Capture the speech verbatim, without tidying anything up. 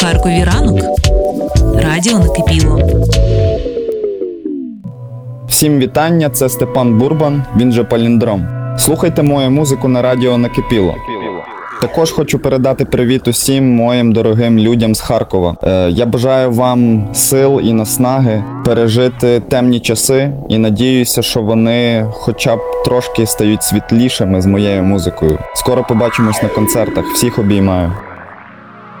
Харкові ранок. Радіо накипіло. Всім вітання, це Степан Бурбан, він же Паліндром. Слухайте мою музику на радіо накипіло. Також хочу передати привіт усім моїм дорогим людям з Харкова. Е, я бажаю вам сил і наснаги пережити темні часи і надіюся, що вони хоча б трошки стають світлішими з моєю музикою. Скоро побачимось на концертах. Всіх обіймаю.